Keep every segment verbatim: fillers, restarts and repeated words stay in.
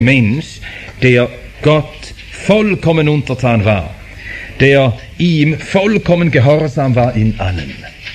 Mensch, der Gott vollkommen untertan war, der ihm vollkommen gehorsam war in allem.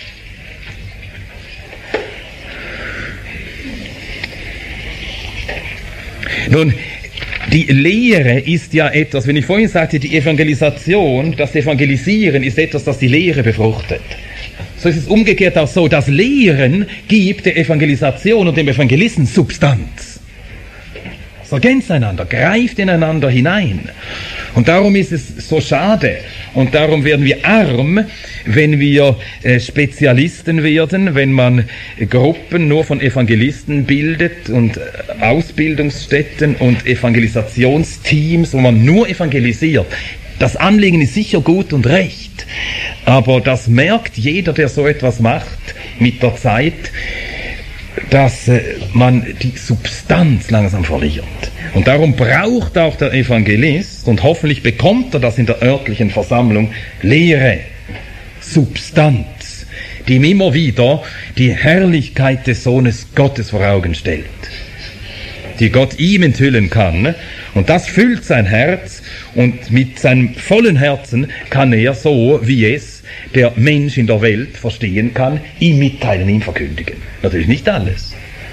Nun, die Lehre ist ja etwas, wenn ich vorhin sagte, die Evangelisation, das Evangelisieren ist etwas, das die Lehre befruchtet. So ist es umgekehrt auch so, das Lehren gibt der Evangelisation und dem Evangelisten Substanz. Es ergänzt einander, greift ineinander hinein. Und darum ist es so schade und darum werden wir arm, wenn wir äh, Spezialisten werden, wenn man äh, Gruppen nur von Evangelisten bildet und äh, Ausbildungsstätten und Evangelisationsteams, wo man nur evangelisiert. Das Anliegen ist sicher gut und recht, aber das merkt jeder, der so etwas macht mit der Zeit, dass äh, man die Substanz langsam verliert. Und darum braucht auch der Evangelist, und hoffentlich bekommt er das in der örtlichen Versammlung, Lehre, Substanz, die ihm immer wieder die Herrlichkeit des Sohnes Gottes vor Augen stellt, die Gott ihm enthüllen kann. Und das füllt sein Herz, und mit seinem vollen Herzen kann er, so wie es der Mensch in der Welt verstehen kann, ihm mitteilen, ihm verkündigen. Natürlich nicht alles.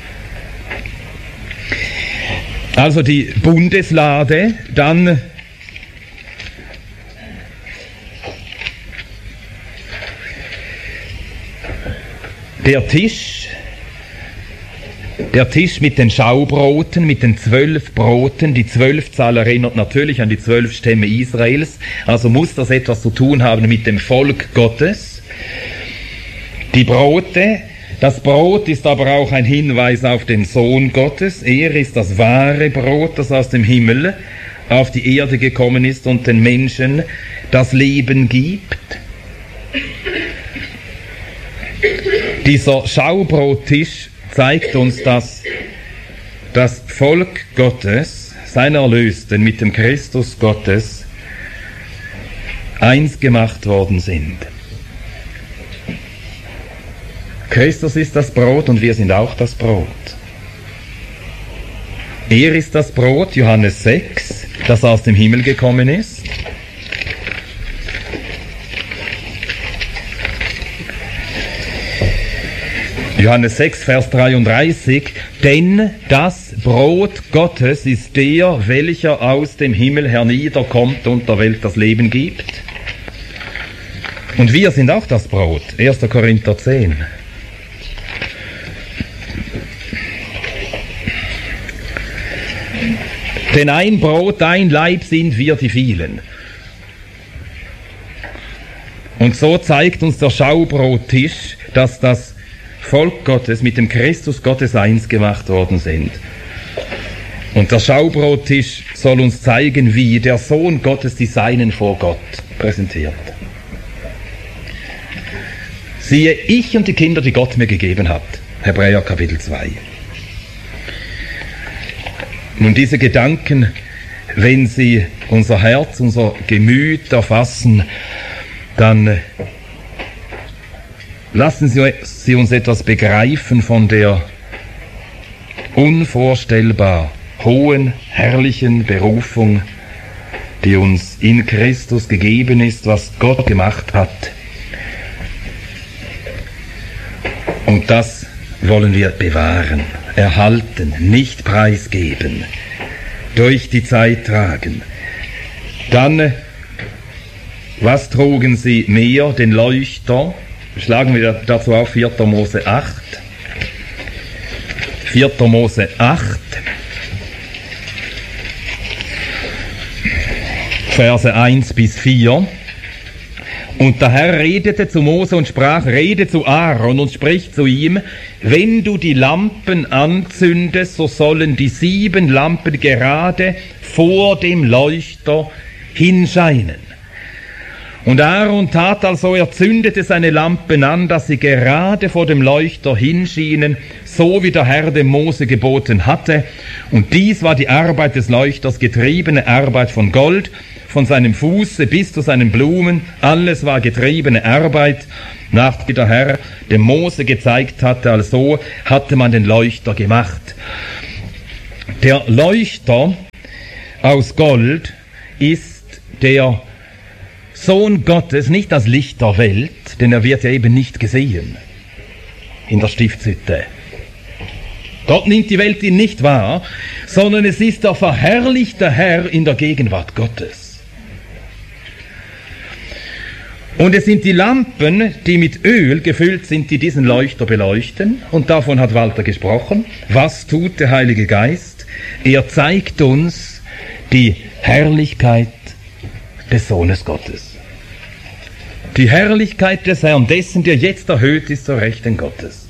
Also die Bundeslade, dann der Tisch, der Tisch mit den Schaubroten, mit den zwölf Broten. Die Zwölfzahl erinnert natürlich an die zwölf Stämme Israels, also muss das etwas zu tun haben mit dem Volk Gottes. Die Brote, das Brot ist aber auch ein Hinweis auf den Sohn Gottes. Er ist das wahre Brot, das aus dem Himmel auf die Erde gekommen ist und den Menschen das Leben gibt. Dieser Schaubrottisch zeigt uns, dass das Volk Gottes, sein Erlösten, mit dem Christus Gottes eins gemacht worden sind. Christus ist das Brot und wir sind auch das Brot. Er ist das Brot, Johannes sechs, das aus dem Himmel gekommen ist. Johannes sechs, Vers dreiunddreißig, denn das Brot Gottes ist der, welcher aus dem Himmel herniederkommt und der Welt das Leben gibt. Und wir sind auch das Brot, erster Korinther zehn. Denn ein Brot, ein Leib sind wir die vielen. Und so zeigt uns der Schaubrottisch, dass das Volk Gottes mit dem Christus Gottes eins gemacht worden sind. Und der Schaubrottisch soll uns zeigen, wie der Sohn Gottes die Seinen vor Gott präsentiert. Siehe, ich und die Kinder, die Gott mir gegeben hat. Hebräer Kapitel zwei. Nun, diese Gedanken, wenn sie unser Herz, unser Gemüt erfassen, dann lassen Sie, Sie uns etwas begreifen von der unvorstellbar hohen, herrlichen Berufung, die uns in Christus gegeben ist, was Gott gemacht hat. Und das wollen wir bewahren, erhalten, nicht preisgeben, durch die Zeit tragen. Dann, was trugen sie mehr? Den Leuchter. Schlagen wir dazu auf vierter Mose acht. vierter Mose acht, Verse eins bis vier. Und der Herr redete zu Mose und sprach, rede zu Aaron und sprich zu ihm, wenn du die Lampen anzündest, so sollen die sieben Lampen gerade vor dem Leuchter hinscheinen. Und Aaron tat also, er zündete seine Lampen an, dass sie gerade vor dem Leuchter hinschienen, so wie der Herr dem Mose geboten hatte. Und dies war die Arbeit des Leuchters, getriebene Arbeit von Gold, von seinem Fuße bis zu seinen Blumen, alles war getriebene Arbeit, nach wie der Herr dem Mose gezeigt hatte, also hatte man den Leuchter gemacht. Der Leuchter aus Gold ist der Sohn Gottes, nicht das Licht der Welt, denn er wird ja eben nicht gesehen in der Stiftshütte. Gott nimmt die Welt ihn nicht wahr, sondern es ist der verherrlichte Herr in der Gegenwart Gottes. Und es sind die Lampen, die mit Öl gefüllt sind, die diesen Leuchter beleuchten. Und davon hat Walter gesprochen. Was tut der Heilige Geist? Er zeigt uns die Herrlichkeit des Sohnes Gottes. Die Herrlichkeit des Herrn, dessen, der jetzt erhöht ist zur Rechten Gottes.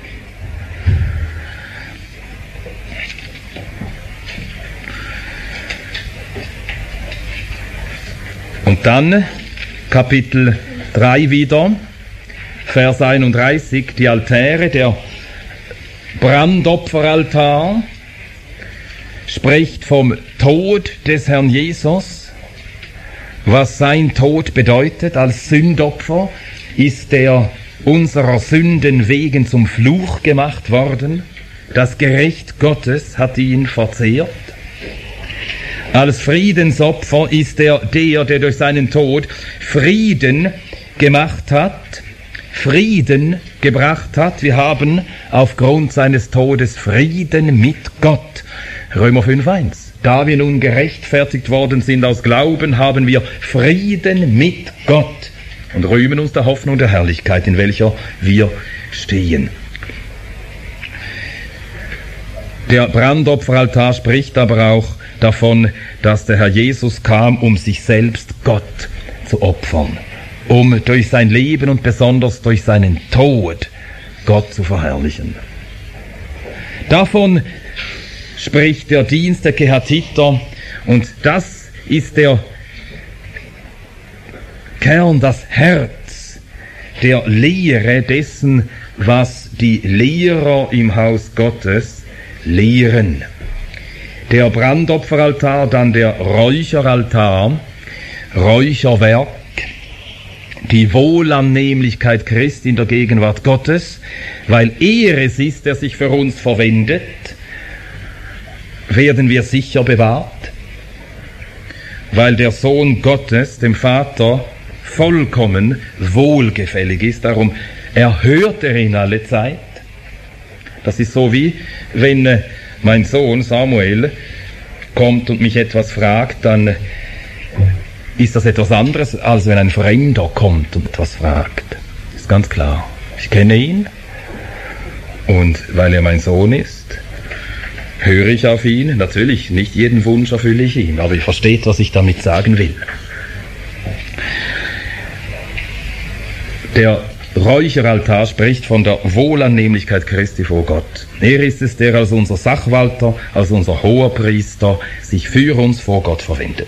Und dann Kapitel drei wieder, Vers einunddreißig, die Altäre, der Brandopferaltar, spricht vom Tod des Herrn Jesus. Was sein Tod bedeutet als Sündopfer, ist er unserer Sünden wegen zum Fluch gemacht worden. Das Gericht Gottes hat ihn verzehrt. Als Friedensopfer ist er der, der durch seinen Tod Frieden gemacht hat, Frieden gebracht hat. Wir haben aufgrund seines Todes Frieden mit Gott. Römer fünf eins. Da wir nun gerechtfertigt worden sind aus Glauben, haben wir Frieden mit Gott und rühmen uns der Hoffnung der Herrlichkeit, in welcher wir stehen. Der Brandopferaltar spricht aber auch davon, dass der Herr Jesus kam, um sich selbst Gott zu opfern, um durch sein Leben und besonders durch seinen Tod Gott zu verherrlichen. Davon spricht der Dienst der Kehatiter, und das ist der Kern, das Herz der Lehre dessen, was die Lehrer im Haus Gottes lehren. Der Brandopferaltar, dann der Räucheraltar, Räucherwerk, die Wohlannehmlichkeit Christi in der Gegenwart Gottes, weil er es ist, der sich für uns verwendet, werden wir sicher bewahrt, weil der Sohn Gottes dem Vater vollkommen wohlgefällig ist, darum erhört er ihn alle Zeit. Das ist so wie, wenn äh, mein Sohn Samuel kommt und mich etwas fragt, dann ist das etwas anderes, als wenn ein Fremder kommt und etwas fragt. Ist ganz klar. Ich kenne ihn, und weil er mein Sohn ist, höre ich auf ihn. Natürlich, nicht jeden Wunsch erfülle ich ihm, aber ihr versteht, was ich damit sagen will. Der Räucheraltar spricht von der Wohlannehmlichkeit Christi vor Gott. Er ist es, der als unser Sachwalter, als unser Hoherpriester sich für uns vor Gott verwendet.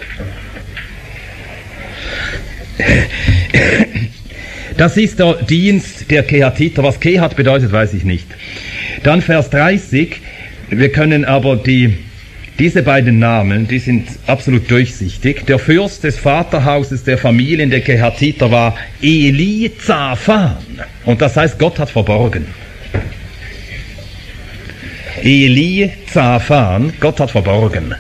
Das ist der Dienst der Kehatiter. Was Kehat bedeutet, weiß ich nicht. Dann Vers dreißig. Wir können aber die, diese beiden Namen, die sind absolut durchsichtig. Der Fürst des Vaterhauses der Familien der Kehatiter war Elizaphan. Und das heißt, Gott hat verborgen. Elizaphan, Gott hat verborgen.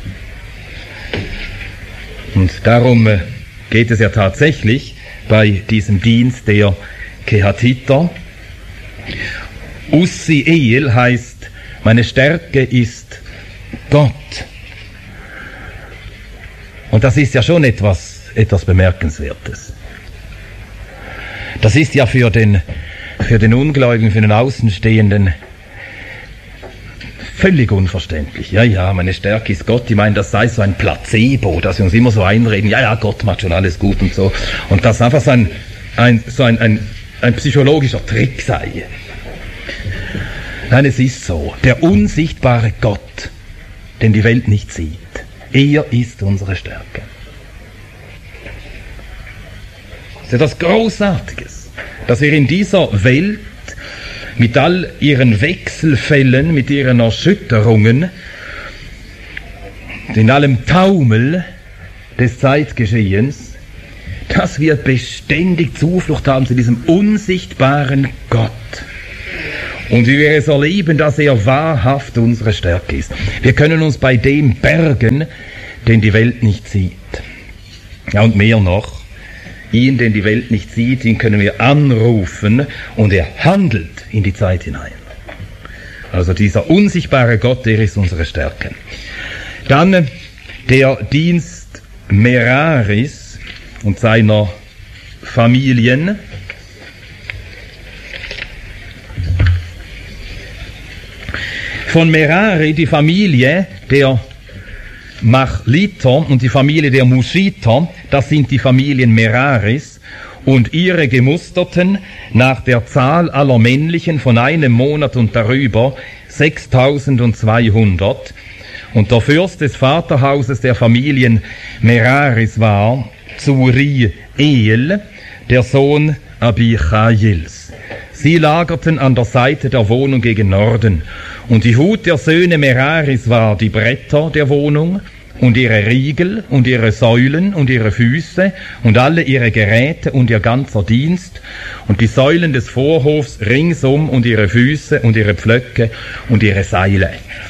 Und darum geht es ja tatsächlich bei diesem Dienst der Kehatiter. Uziel heißt, meine Stärke ist Gott. Und das ist ja schon etwas, etwas Bemerkenswertes. Das ist ja für den, für den Ungläubigen, für den Außenstehenden völlig unverständlich. Ja, ja, meine Stärke ist Gott. Ich meine, das sei so ein Placebo, dass wir uns immer so einreden, ja, ja, Gott macht schon alles gut und so. Und das einfach so ein, ein, so ein, ein, ein psychologischer Trick sei. Nein, es ist so. Der unsichtbare Gott, den die Welt nicht sieht, er ist unsere Stärke. Das ist etwas Großartiges, dass wir in dieser Welt mit all ihren Wechselfällen, mit ihren Erschütterungen, in allem Taumel des Zeitgeschehens, dass wir beständig Zuflucht haben zu diesem unsichtbaren Gott. und wie wir es erleben, dass er wahrhaft unsere Stärke ist. Wir können uns bei dem bergen, den die Welt nicht sieht. Ja, und mehr noch, ihn, den die Welt nicht sieht, ihn können wir anrufen und er handelt in die Zeit hinein. Also dieser unsichtbare Gott, der ist unsere Stärke. Dann der Dienst Meraris und seiner Familien. Von Merari, die Familie der Machliter und die Familie der Muschiter, das sind die Familien Meraris, und ihre Gemusterten nach der Zahl aller männlichen von einem Monat und darüber sechstausendzweihundert. Und der Fürst des Vaterhauses der Familien Meraris war Zuriel, der Sohn Abichails. Sie lagerten an der Seite der Wohnung gegen Norden. Und die Hut der Söhne Meraris war die Bretter der Wohnung und ihre Riegel und ihre Säulen und ihre Füße und alle ihre Geräte und ihr ganzer Dienst und die Säulen des Vorhofs ringsum und ihre Füße und ihre Pflöcke und ihre Seile.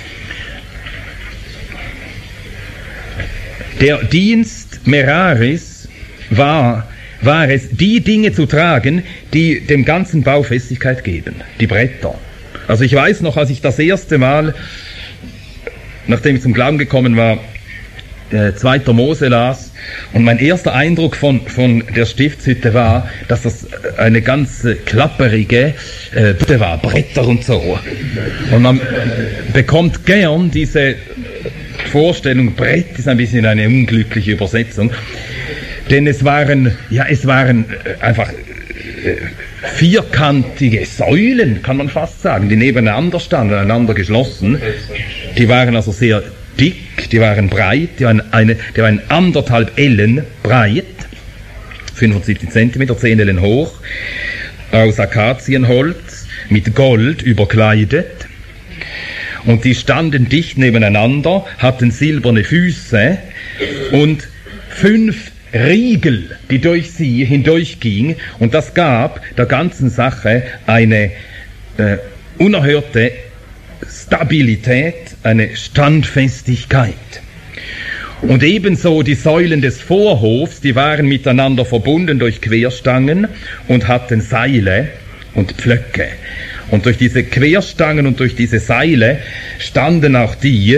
Der Dienst Meraris war, war es, die Dinge zu tragen, die dem ganzen Bau Festigkeit geben, die Bretter. Also ich weiß noch, als ich das erste Mal, nachdem ich zum Glauben gekommen war, äh, zweiter Mose las, und mein erster Eindruck von, von der Stiftshütte war, dass das eine ganz äh, klapperige äh, Hütte war, Bretter und so. Und man bekommt gern diese Vorstellung, Brett ist ein bisschen eine unglückliche Übersetzung, denn es waren, ja, es waren äh, einfach äh, vierkantige Säulen, kann man fast sagen, die nebeneinander standen, einander geschlossen. Die waren also sehr dick, die waren breit, die waren, eine, die waren anderthalb Ellen breit, fünfundsiebzig Zentimeter, zehn Ellen hoch, aus Akazienholz, mit Gold überkleidet. Und die standen dicht nebeneinander, hatten silberne Füße und fünf Riegel, die durch sie hindurchging, und das gab der ganzen Sache eine äh, unerhörte Stabilität, eine Standfestigkeit. Und ebenso die Säulen des Vorhofs, die waren miteinander verbunden durch Querstangen und hatten Seile und Pflöcke. Und durch diese Querstangen und durch diese Seile standen auch die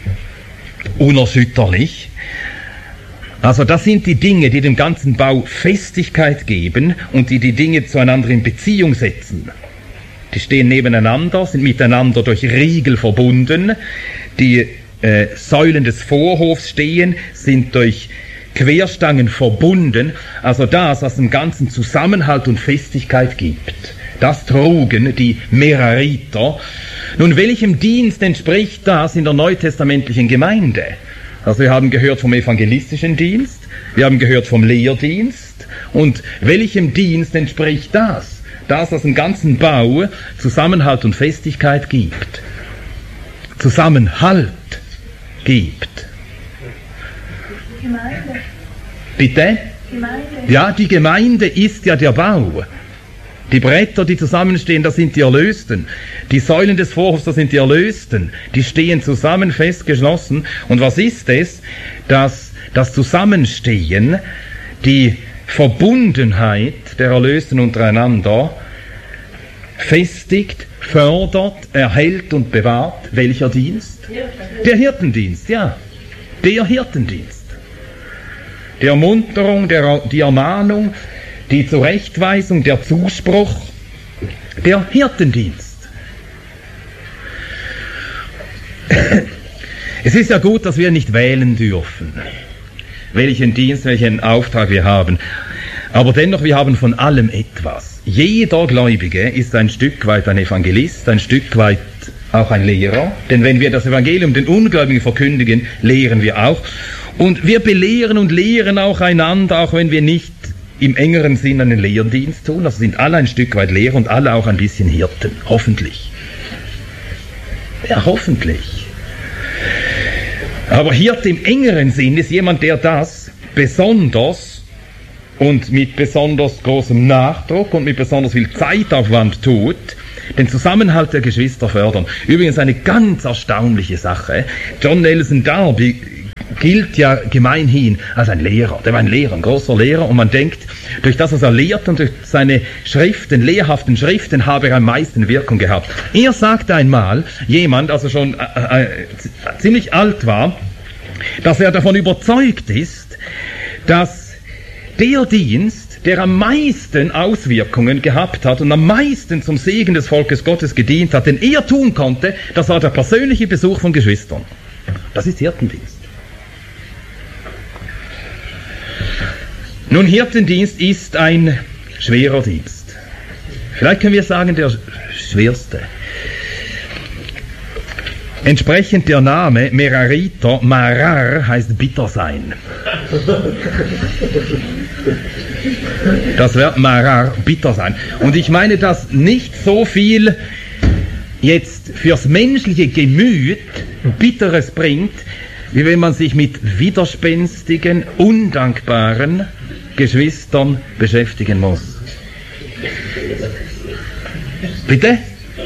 unerschütterlich. Also das sind die Dinge, die dem ganzen Bau Festigkeit geben und die die Dinge zueinander in Beziehung setzen. Die stehen nebeneinander, sind miteinander durch Riegel verbunden. Die äh, Säulen des Vorhofs stehen, sind durch Querstangen verbunden. Also das, was dem ganzen Zusammenhalt und Festigkeit gibt. Das trugen die Merariter. Nun, welchem Dienst entspricht das in der neutestamentlichen Gemeinde? Also wir haben gehört vom evangelistischen Dienst, wir haben gehört vom Lehrdienst. Und welchem Dienst entspricht das? Das, was im ganzen Bau Zusammenhalt und Festigkeit gibt. Zusammenhalt gibt. Gemeinde. Bitte? Gemeinde. Ja, die Gemeinde ist ja der Bau. Die Bretter, die zusammenstehen, das sind die Erlösten. Die Säulen des Vorhofs, das sind die Erlösten. Die stehen zusammen festgeschlossen. Und was ist es? Dass das Zusammenstehen, die Verbundenheit der Erlösten untereinander festigt, fördert, erhält und bewahrt. Welcher Dienst? Der Hirtendienst, ja. Der Hirtendienst. Die Ermunterung, der, die Ermahnung, die Zurechtweisung, der Zuspruch, der Hirtendienst. Es ist ja gut, dass wir nicht wählen dürfen, welchen Dienst, welchen Auftrag wir haben. Aber dennoch, wir haben von allem etwas. Jeder Gläubige ist ein Stück weit ein Evangelist, ein Stück weit auch ein Lehrer. Denn wenn wir das Evangelium den Ungläubigen verkündigen, lehren wir auch. Und wir belehren und lehren auch einander, auch wenn wir nicht im engeren Sinn einen Lehrdienst tun. Also sind alle ein Stück weit Lehrer und alle auch ein bisschen Hirten. Hoffentlich. Ja, hoffentlich. Aber Hirte im engeren Sinn ist jemand, der das besonders und mit besonders großem Nachdruck und mit besonders viel Zeitaufwand tut, den Zusammenhalt der Geschwister fördern. Übrigens eine ganz erstaunliche Sache. John Nelson Darby gilt ja gemeinhin als ein Lehrer. Der war ein Lehrer, ein großer Lehrer, und man denkt, durch das, was er lehrt und durch seine Schriften, lehrhaften Schriften, habe er am meisten Wirkung gehabt. Er sagte einmal, jemand, also schon äh, äh, ziemlich alt war, dass er davon überzeugt ist, dass der Dienst, der am meisten Auswirkungen gehabt hat und am meisten zum Segen des Volkes Gottes gedient hat, den er tun konnte, das war der persönliche Besuch von Geschwistern. Das ist Hirtendienst. Nun, Hirtendienst ist ein schwerer Dienst. Vielleicht können wir sagen, der schwerste. Entsprechend der Name Merariter, Marar heißt bitter sein. Das Wort Marar, bitter sein. Und ich meine das nicht so viel jetzt fürs menschliche Gemüt Bitteres bringt, wie wenn man sich mit widerspenstigen, undankbaren Geschwistern beschäftigen muss. Bitte?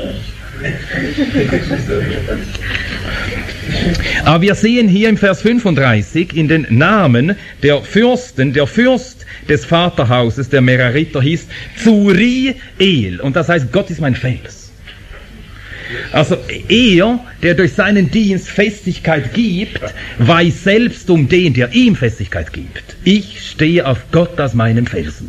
Aber wir sehen hier im Vers fünfunddreißig in den Namen der Fürsten, der Fürst des Vaterhauses, der Merariter, hieß Zuriel. Und das heißt, Gott ist mein Fels. Also er, der durch seinen Dienst Festigkeit gibt, weiß selbst um den, der ihm Festigkeit gibt. Ich stehe auf Gott als meinem Felsen.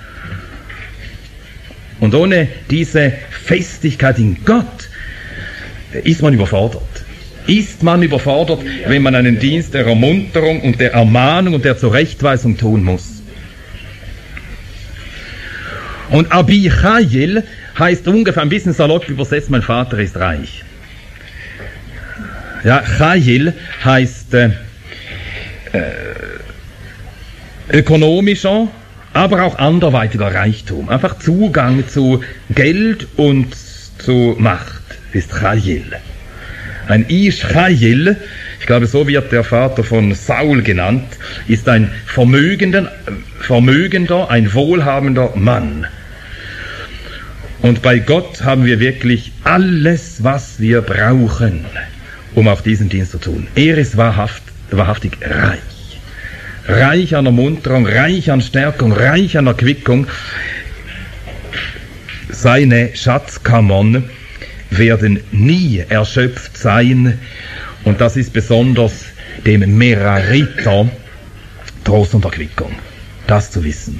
Und ohne diese Festigkeit in Gott ist man überfordert. Ist man überfordert, wenn man einen Dienst der Ermunterung und der Ermahnung und der Zurechtweisung tun muss. Und Abichail heißt ungefähr ein bisschen salopp übersetzt, mein Vater ist reich. Ja, Chail heißt äh, äh, ökonomischer, aber auch anderweitiger Reichtum. Einfach Zugang zu Geld und zu Macht ist Chail. Ein Ish Chail, ich glaube, so wird der Vater von Saul genannt, ist ein vermögender, vermögender, ein wohlhabender Mann. Und bei Gott haben wir wirklich alles, was wir brauchen, um auch diesen Dienst zu tun. Er ist wahrhaft, wahrhaftig reich. Reich an Ermunterung, reich an Stärkung, reich an Erquickung. Seine Schatzkammern werden nie erschöpft sein, und das ist besonders dem Merariter Trost und Erquickung, das zu wissen.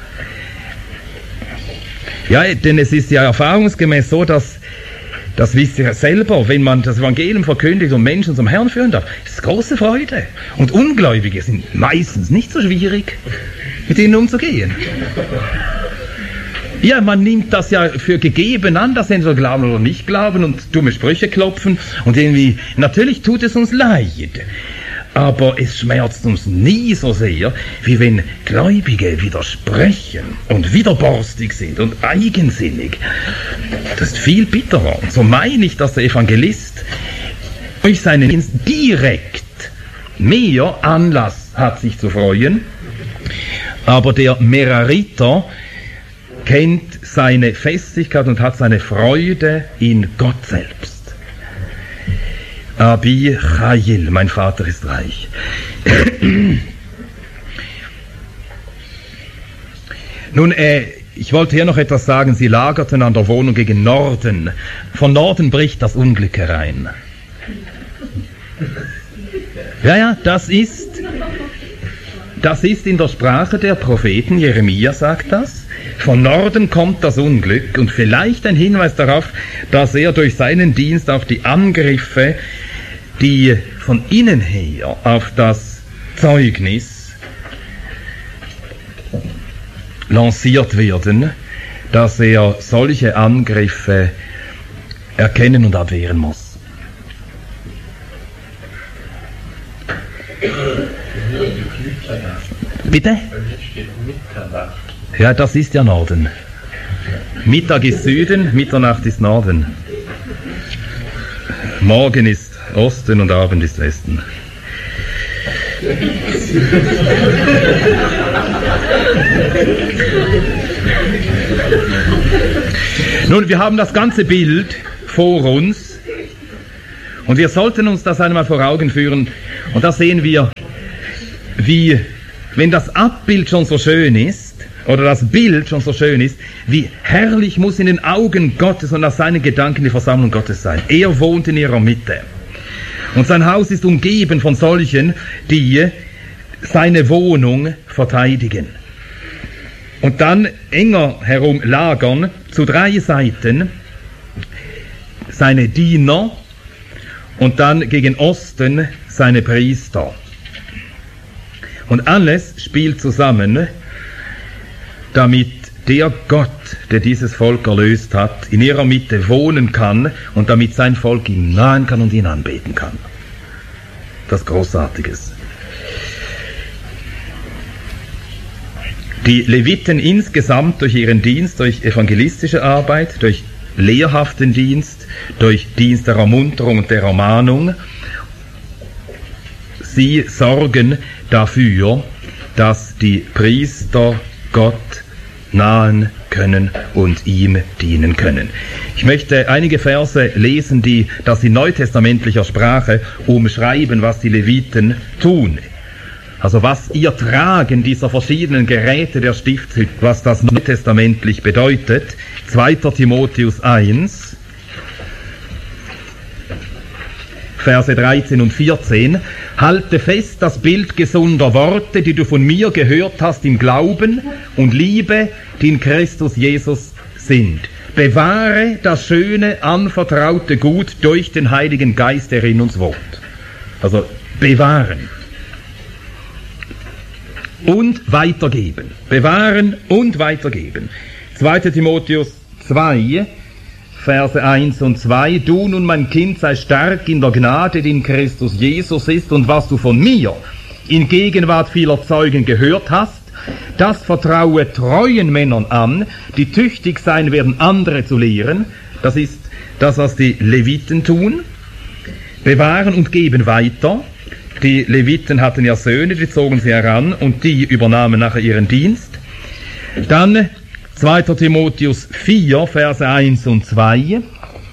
Ja, denn es ist ja erfahrungsgemäß so, dass, das wisst ihr selber, wenn man das Evangelium verkündigt und Menschen zum Herrn führen darf, ist große Freude. Und Ungläubige sind meistens nicht so schwierig, mit ihnen umzugehen. Ja, man nimmt das ja für gegeben an, dass sie entweder glauben oder nicht glauben und dumme Sprüche klopfen und irgendwie, natürlich tut es uns leid. Aber es schmerzt uns nie so sehr, wie wenn Gläubige widersprechen und widerborstig sind und eigensinnig. Das ist viel bitterer. Und so meine ich, dass der Evangelist durch seinen Dienst direkt mehr Anlass hat, sich zu freuen. Aber der Merariter kennt seine Festigkeit und hat seine Freude in Gott selbst. Abichail, mein Vater ist reich. Nun, äh, ich wollte hier noch etwas sagen. Sie lagerten an der Wohnung gegen Norden. Von Norden bricht das Unglück herein. Ja, ja, das ist, das ist in der Sprache der Propheten. Jeremia sagt das. Von Norden kommt das Unglück, und vielleicht ein Hinweis darauf, dass er durch seinen Dienst auch die Angriffe, die von innen her auf das Zeugnis lanciert werden, dass er solche Angriffe erkennen und abwehren muss. Bitte? Ja, das ist ja Norden. Mittag ist Süden, Mitternacht ist Norden. Morgen ist Osten und Abend ist Westen. Nun, wir haben das ganze Bild vor uns und wir sollten uns das einmal vor Augen führen. Und da sehen wir, wie, wenn das Abbild schon so schön ist, oder das Bild schon so schön ist, wie herrlich muss in den Augen Gottes und nach seinen Gedanken die Versammlung Gottes sein. Er wohnt in ihrer Mitte. Und sein Haus ist umgeben von solchen, die seine Wohnung verteidigen. Und dann enger herum lagern zu drei Seiten seine Diener und dann gegen Osten seine Priester. Und alles spielt zusammen, damit der Gott, der dieses Volk erlöst hat, in ihrer Mitte wohnen kann und damit sein Volk ihm nahen kann und ihn anbeten kann. Das Großartiges. Die Leviten insgesamt durch ihren Dienst, durch evangelistische Arbeit, durch lehrhaften Dienst, durch Dienst der Ermunterung und der Ermahnung, sie sorgen dafür, dass die Priester Gott nahen können und ihm dienen können. Ich möchte einige Verse lesen, die das in neutestamentlicher Sprache umschreiben, was die Leviten tun. Also was ihr Tragen dieser verschiedenen Geräte der Stiftshütte, was das neutestamentlich bedeutet. zweiter Timotheus eins, Verse dreizehn und vierzehn. Halte fest das Bild gesunder Worte, die du von mir gehört hast im Glauben und Liebe, die in Christus Jesus sind. Bewahre das schöne, anvertraute Gut durch den Heiligen Geist, der in uns wohnt. Also bewahren. Und weitergeben. Bewahren und weitergeben. zweiter Timotheus zwei, Verse eins und zwei. Du nun, mein Kind, sei stark in der Gnade, die in Christus Jesus ist, und was du von mir in Gegenwart vieler Zeugen gehört hast, das vertraue treuen Männern an, die tüchtig sein werden, andere zu lehren. Das ist das, was die Leviten tun. Bewahren und geben weiter. Die Leviten hatten ja Söhne, die zogen sie heran und die übernahmen nachher ihren Dienst. Dann zweiter Timotheus vier, Verse eins und zwei.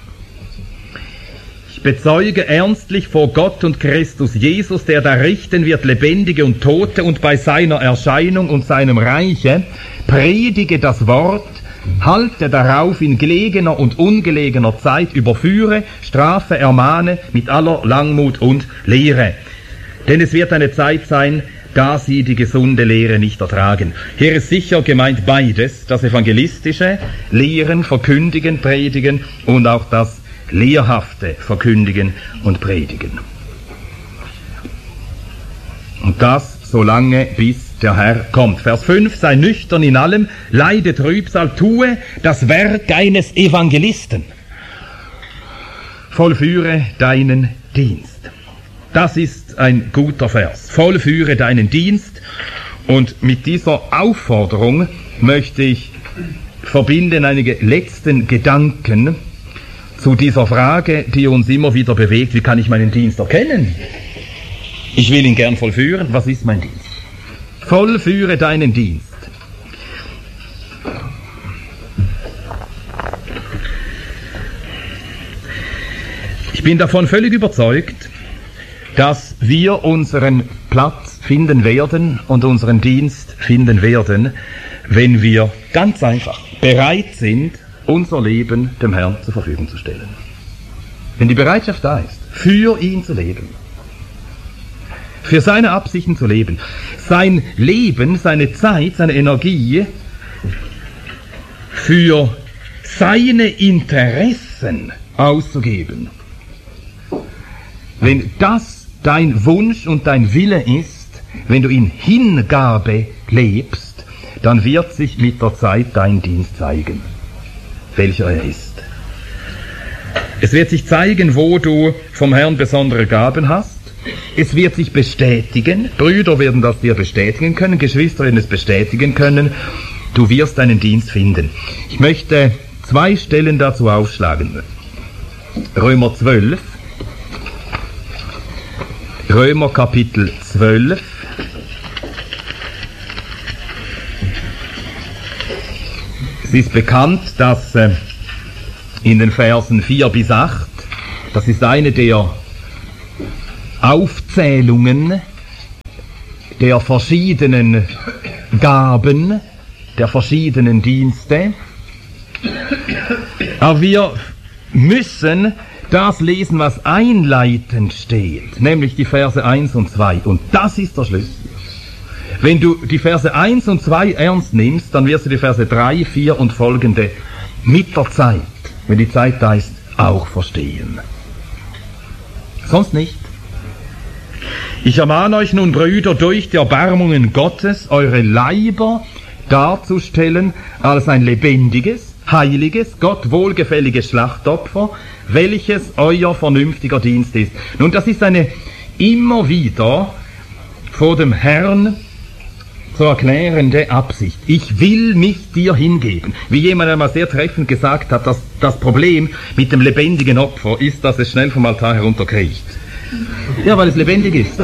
Ich bezeuge ernstlich vor Gott und Christus Jesus, der da richten wird Lebendige und Tote, und bei seiner Erscheinung und seinem Reiche predige das Wort, halte darauf in gelegener und ungelegener Zeit, überführe, strafe, ermahne mit aller Langmut und Lehre. Denn es wird eine Zeit sein, da sie die gesunde Lehre nicht ertragen. Hier ist sicher gemeint beides, das evangelistische Lehren, Verkündigen, Predigen und auch das lehrhafte Verkündigen und Predigen. Und das solange bis der Herr kommt. Vers fünf, sei nüchtern in allem, leide Trübsal, tue das Werk eines Evangelisten. Vollführe deinen Dienst. Das ist ein guter Vers. Vollführe deinen Dienst. Und mit dieser Aufforderung möchte ich verbinden einige letzten Gedanken zu dieser Frage, die uns immer wieder bewegt: Wie kann ich meinen Dienst erkennen? Ich will ihn gern vollführen. Was ist mein Dienst? Vollführe deinen Dienst. Ich bin davon völlig überzeugt, dass wir unseren Platz finden werden und unseren Dienst finden werden, wenn wir ganz einfach bereit sind, unser Leben dem Herrn zur Verfügung zu stellen. Wenn die Bereitschaft da ist, für ihn zu leben, für seine Absichten zu leben, sein Leben, seine Zeit, seine Energie für seine Interessen auszugeben. Wenn das dein Wunsch und dein Wille ist, wenn du in Hingabe lebst, dann wird sich mit der Zeit dein Dienst zeigen, welcher er ist. Es wird sich zeigen, wo du vom Herrn besondere Gaben hast. Es wird sich bestätigen, Brüder werden das dir bestätigen können, Geschwister werden es bestätigen können, du wirst deinen Dienst finden. Ich möchte zwei Stellen dazu aufschlagen. Römer zwölf, Römer Kapitel zwölf, Es ist bekannt, dass äh, in den Versen vier bis acht, das ist eine der Aufzählungen der verschiedenen Gaben, der verschiedenen Dienste. Aber wir müssen das lesen, was einleitend steht, nämlich die Verse eins und zwei. Und das ist der Schlüssel. Wenn du die Verse eins und zwei ernst nimmst, dann wirst du die Verse drei, vier und folgende mit der Zeit, wenn die Zeit da ist, auch verstehen. Sonst nicht. Ich ermahne euch nun, Brüder, durch die Erbarmungen Gottes, eure Leiber darzustellen als ein lebendiges, heiliges, Gott wohlgefälliges Schlachtopfer, welches euer vernünftiger Dienst ist. Nun, das ist eine immer wieder vor dem Herrn zu erklärende Absicht. Ich will mich dir hingeben. Wie jemand einmal sehr treffend gesagt hat, dass das Problem mit dem lebendigen Opfer ist, dass es schnell vom Altar herunterkriecht. Ja, weil es lebendig ist.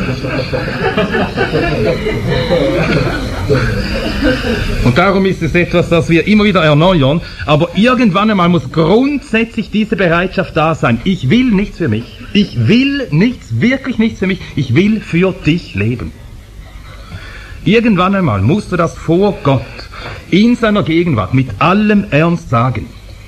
Und darum ist es etwas, das wir immer wieder erneuern, aber irgendwann einmal muss grundsätzlich diese Bereitschaft da sein. Ich will nichts für mich. Ich will nichts, wirklich nichts für mich. Ich will für dich leben. Irgendwann einmal musst du das vor Gott, in seiner Gegenwart, mit allem Ernst sagen.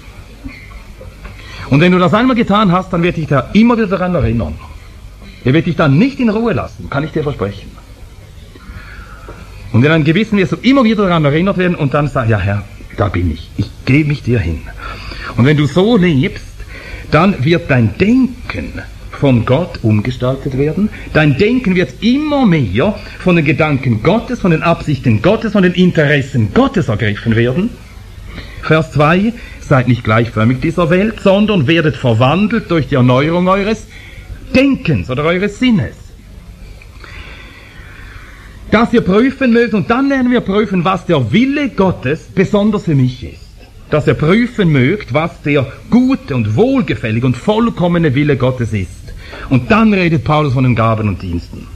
Und wenn du das einmal getan hast, dann wird dich da immer wieder daran erinnern. Er wird dich dann nicht in Ruhe lassen, kann ich dir versprechen. Und in einem Gewissen wirst du immer wieder daran erinnert werden und dann sagen, ja Herr, da bin ich, ich gebe mich dir hin. Und wenn du so lebst, dann wird dein Denken von Gott umgestaltet werden. Dein Denken wird immer mehr von den Gedanken Gottes, von den Absichten Gottes, von den Interessen Gottes ergriffen werden. Vers zwei, seid nicht gleichförmig dieser Welt, sondern werdet verwandelt durch die Erneuerung eures Denkens oder eures Sinnes. Dass ihr prüfen mögt, und dann werden wir prüfen, was der Wille Gottes besonders für mich ist. Dass ihr prüfen mögt, was der gute und wohlgefällige und vollkommene Wille Gottes ist. Und dann redet Paulus von den Gaben und Diensten.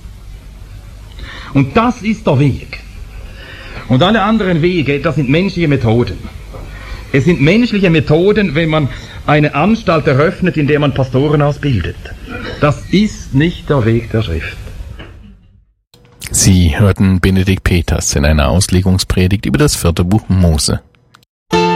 Und das ist der Weg. Und alle anderen Wege, das sind menschliche Methoden. Es sind menschliche Methoden, wenn man eine Anstalt eröffnet, in der man Pastoren ausbildet. Das ist nicht der Weg der Schrift. Sie hörten Benedikt Peters in einer Auslegungspredigt über das vierte Buch Mose.